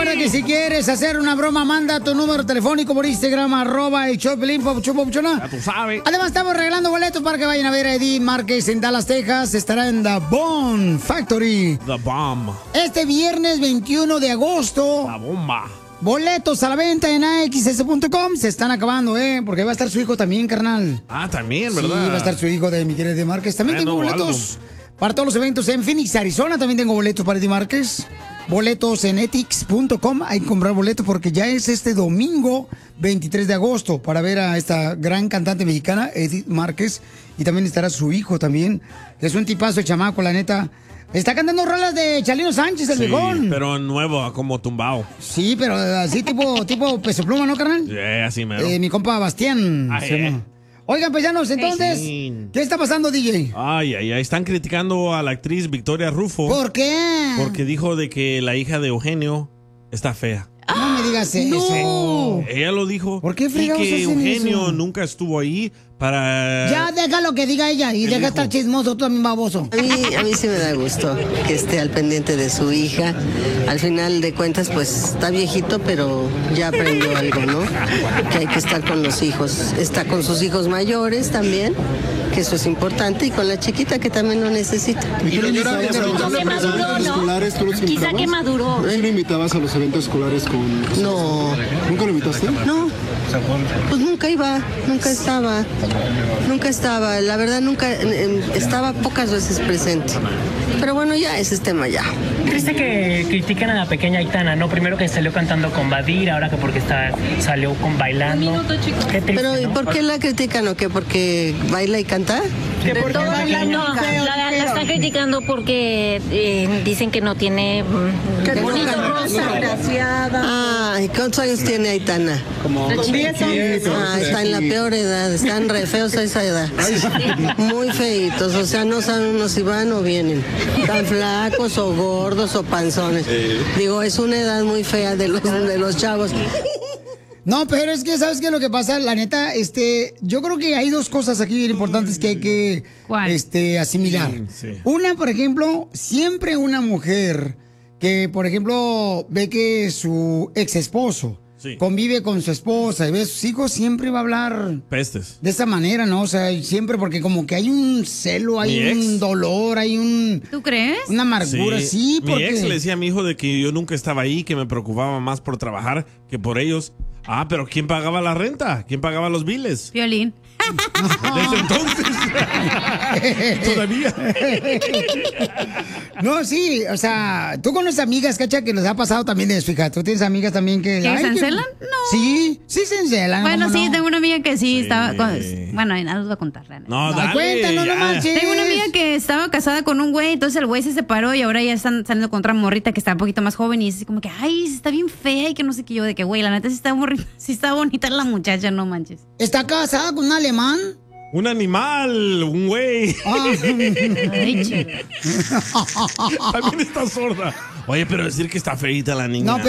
Recuerda que si quieres hacer una broma, manda tu número telefónico por Instagram, @el_Choplin, Ya tú sabes. Además, estamos regalando boletos para que vayan a ver a Eddie Márquez en Dallas, Texas. Estará en The Bomb Factory. The Bomb. Este viernes 21 de agosto. La bomba. Boletos a la venta en AXS.com. Se están acabando, porque va a estar su hijo también, carnal. Ah, también, Sí, ¿verdad? va a estar su hijo de mi querido Eddie Márquez. También tengo boletos para todos los eventos en Phoenix, Arizona. También tengo boletos para Eddie Márquez. Boletos en etix.com. Hay que comprar boletos porque ya es este domingo 23 de agosto para ver a esta gran cantante mexicana, Eddie Márquez. Y también estará su hijo también. Es un tipazo el chamaco, la neta. Está cantando rolas de Chalino Sánchez, el viejón. Pero nuevo, como tumbao. Sí, pero así tipo Peso Pluma, ¿no, carnal? Sí, así mero. Mi compa Bastián. Oigan, paisanos, entonces, ¿qué está pasando, DJ? Ay, están criticando a la actriz Victoria Rufo. ¿Por qué? Porque dijo de que la hija de Eugenio está fea. No me digas eso. No. Ella lo dijo. ¿Por qué Y fregados que hacen Eugenio eso? nunca estuvo ahí para... Ya, déjalo que diga ella y deja de estar chismoso, tú también baboso. A mí sí me da gusto que esté al pendiente de su hija. Al final de cuentas, pues está viejito, pero ya aprendió algo, ¿no? Que hay que estar con los hijos. Está con sus hijos mayores también, que eso es importante, y con la chiquita que también lo necesita. ¿Y lo invitabas a los eventos escolares? ¿Tú los invitabas? Quizá que maduró. ¿Sí lo invitabas a los eventos escolares con...? No. ¿Nunca lo invitaste? No. Pues nunca iba, nunca estaba, la verdad nunca, estaba pocas veces presente. Pero bueno, ya ese es tema ya. Triste que critiquen a la pequeña Aitana, ¿no? Primero que salió cantando con Badir, ahora que porque salió con bailando. Un minuto, chicos. Qué triste, Pero ¿y ¿no? por qué la critican o qué? ¿Porque baila y canta? No, la están criticando porque dicen que no tiene bonito rostro. Ay, ¿cuántos años tiene Aitana? Como 10 años. Ah, está en la peor edad, están re feos a esa edad. Muy feitos, o sea, no saben uno si van o vienen. Tan flacos o gordos o panzones. Digo, es una edad muy fea de los chavos. No, pero es que, ¿sabes qué es lo que pasa? La neta, yo creo que hay dos cosas aquí bien importantes que hay que asimilar. Sí. Una, por ejemplo, siempre una mujer que, por ejemplo, ve que su ex esposo convive con su esposa y ve a sus hijos, siempre va a hablar Pestes. de esa manera, ¿no? O sea, siempre porque como que hay un celo, hay un dolor, hay un... ¿Tú crees? Una amargura, sí, Mi porque... ex le decía a mi hijo de que yo nunca estaba ahí, que me preocupaba más por trabajar que por ellos. Ah, pero ¿quién pagaba la renta? ¿Quién pagaba los biles? Violín. Desde entonces. Todavía. No, sí, o sea, tú conoces amigas, cacha, que les ha pasado también eso, fíjate. ¿Tú tienes amigas también que... ¿Que se encelan? No. Sí se encelan. Bueno, ¿cómo sí, no? tengo una amiga que sí estaba... Bueno, nada, les voy a contar. No, dale. Cuéntanos, no manches. Tengo una amiga que estaba casada con un güey, entonces el güey se separó y ahora ya están saliendo con otra morrita que está un poquito más joven y es así como que, ay, está bien fea y que no sé qué yo, de que, güey, la neta sí está bonita la muchacha, no manches. ¿Está casada con un alemán? Un animal, un güey. Ay, chido. También está sorda. Oye, pero decir que está feita la niña. No,